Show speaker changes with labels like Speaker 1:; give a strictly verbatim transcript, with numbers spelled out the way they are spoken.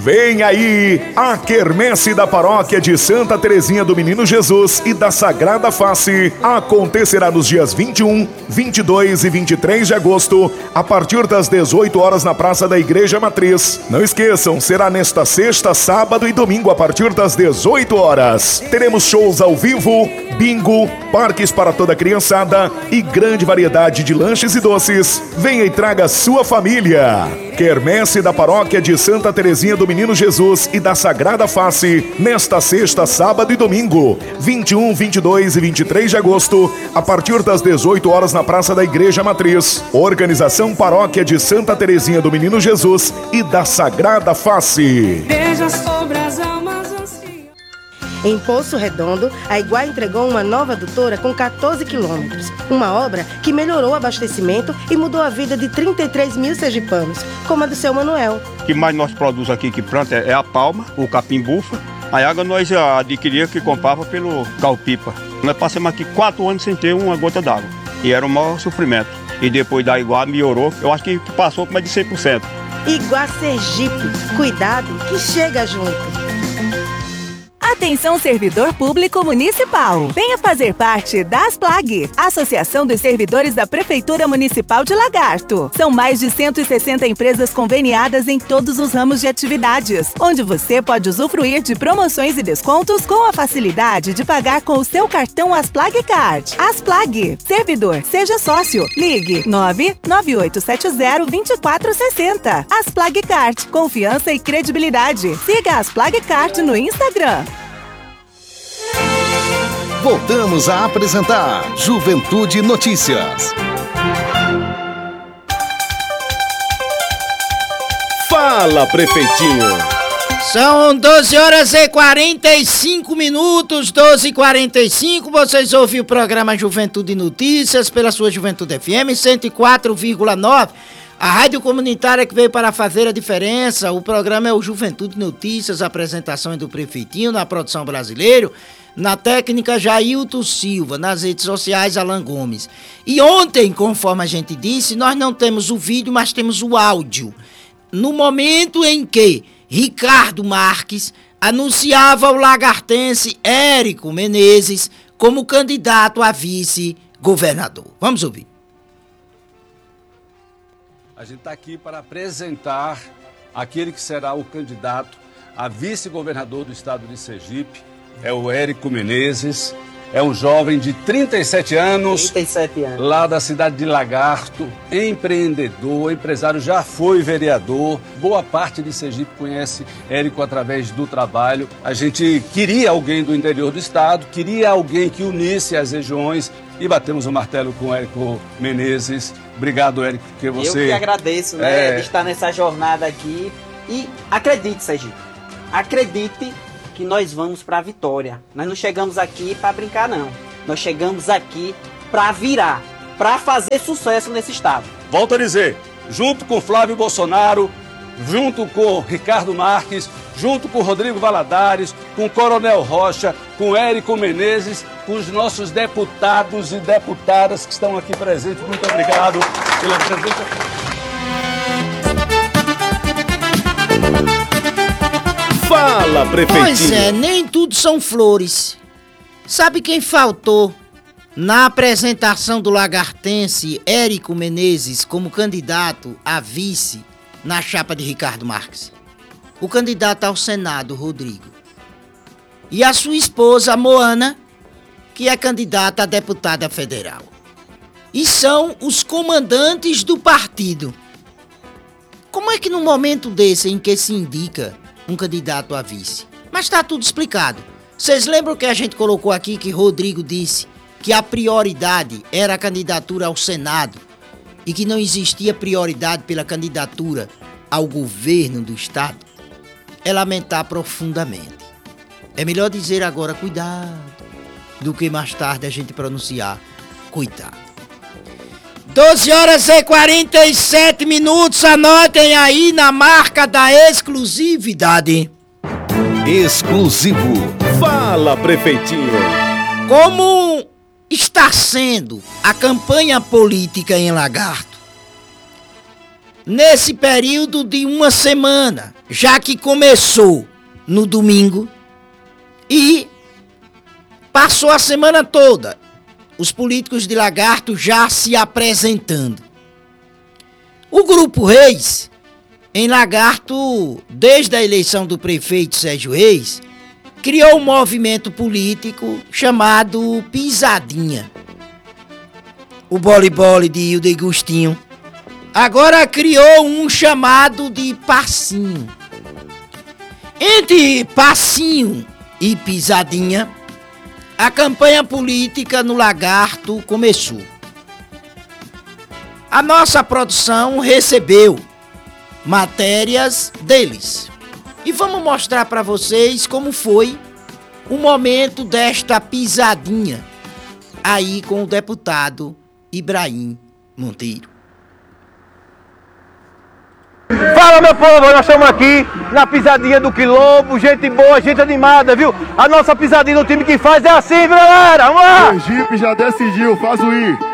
Speaker 1: Vem aí a Quermesse da Paróquia de Santa Terezinha do Menino Jesus e da Sagrada Face. Acontecerá nos dias vinte e um, vinte e dois e vinte e três de agosto, a partir das dezoito horas na Praça da Igreja Matriz. Não esqueçam, será nesta sexta, sábado e domingo a partir das dezoito horas. Teremos shows ao vivo, bingo, parques para toda a criançada e grande variedade de lanches e doces. Venha e traga sua família. Quermesse da Paróquia de Santa Terezinha do Menino Jesus e da Sagrada Face, nesta sexta, sábado e domingo, vinte e um, vinte e dois e vinte e três de agosto, a partir das dezoito horas na Praça da Igreja Matriz. Organização Paróquia de Santa Terezinha do Menino Jesus e da Sagrada Face.
Speaker 2: Beija sobre as almas ansias.
Speaker 3: Em Poço Redondo, a Iguá entregou uma nova adutora com catorze quilômetros. Uma obra que melhorou o abastecimento e mudou a vida de trinta e três mil sergipanos, como a do seu Manuel.
Speaker 4: O que mais nós produzimos aqui que planta é a palma, o capim-bufa. A água nós adquiríamos que comprava pelo cal-pipa. Nós passamos aqui quatro anos sem ter uma gota d'água. E era o maior sofrimento. E depois da Iguá melhorou, eu acho que passou com mais de cem por cento.
Speaker 3: Iguá Sergipe, cuidado que chega junto.
Speaker 5: Atenção, servidor público municipal. Venha fazer parte da ASPLAG, Associação dos Servidores da Prefeitura Municipal de Lagarto. São mais de cento e sessenta empresas conveniadas em todos os ramos de atividades, onde você pode usufruir de promoções e descontos com a facilidade de pagar com o seu cartão ASPLAG Card. ASPLAG, servidor, seja sócio. Ligue nove nove oito sete zero, dois quatro seis zero. ASPLAG Card, confiança e credibilidade. Siga a ASPLAG Card no Instagram.
Speaker 6: Voltamos a apresentar Juventude Notícias. Fala, prefeitinho.
Speaker 7: São doze horas e quarenta e cinco minutos, doze e quarenta e cinco. Vocês ouvem o programa Juventude Notícias pela sua Juventude F M cento e quatro vírgula nove. A rádio comunitária que veio para fazer a diferença. O programa é o Juventude Notícias, a apresentação é do prefeitinho, na produção brasileiro. Na técnica, Jailton Silva. Nas redes sociais, Alan Gomes. E ontem, conforme a gente disse, nós não temos o vídeo, mas temos o áudio. No momento em que Ricardo Marques anunciava o lagartense Érico Menezes como candidato a vice-governador. Vamos ouvir.
Speaker 8: A gente está aqui para apresentar aquele que será o candidato a vice-governador do estado de Sergipe. É o Érico Menezes, é um jovem de trinta e sete anos,
Speaker 9: trinta e sete anos,
Speaker 8: lá da cidade de Lagarto, empreendedor, empresário, já foi vereador. Boa parte de Sergipe conhece Érico através do trabalho. A gente queria alguém do interior do estado, queria alguém que unisse as regiões e batemos o martelo com o Érico Menezes. Obrigado, Érico, porque você...
Speaker 9: Eu que agradeço, né,
Speaker 8: é...
Speaker 9: de estar nessa jornada aqui. E acredite, Sergipe, acredite que nós vamos para a vitória. Nós não chegamos aqui para brincar, não. Nós chegamos aqui para virar, para fazer sucesso nesse estado.
Speaker 8: Volto a dizer, junto com Flávio Bolsonaro, junto com Ricardo Marques, junto com Rodrigo Valadares, com Coronel Rocha, com Érico Menezes, com os nossos deputados e deputadas que estão aqui presentes. Muito obrigado pela presença.
Speaker 6: Fala, prefeitinho.
Speaker 7: Pois é, nem tudo são flores. Sabe quem faltou na apresentação do lagartense Érico Menezes como candidato a vice na chapa de Ricardo Marques? O candidato ao Senado, Rodrigo. E a sua esposa, Moana, que é candidata a deputada federal. E são os comandantes do partido. Como é que num momento desse em que se indica um candidato a vice? Mas está tudo explicado. Vocês lembram que a gente colocou aqui que Rodrigo disse que a prioridade era a candidatura ao Senado e que não existia prioridade pela candidatura ao governo do estado? É lamentar profundamente. É melhor dizer agora cuidado do que mais tarde a gente pronunciar cuidado. doze horas e quarenta e sete minutos, anotem aí na marca da exclusividade.
Speaker 6: Exclusivo. Fala, prefeitinho.
Speaker 7: Como está sendo a campanha política em Lagarto? Nesse período de uma semana, já que começou no domingo e passou a semana toda os políticos de Lagarto já se apresentando. O Grupo Reis, em Lagarto, desde a eleição do prefeito Sérgio Reis, criou um movimento político chamado Pisadinha. O Boli-Boli de Hilda e Gustinho agora criou um chamado de Passinho. Entre Passinho e Pisadinha, a campanha política no Lagarto começou. A nossa produção recebeu matérias deles. E vamos mostrar para vocês como foi o momento desta pisadinha aí com o deputado Ibrahim Monteiro.
Speaker 10: Fala, meu povo, nós estamos aqui na pisadinha do Quilombo, gente boa, gente animada, viu? A nossa pisadinha no time que faz é assim, galera, vamos lá!
Speaker 11: O Sergipe já decidiu, faz o I.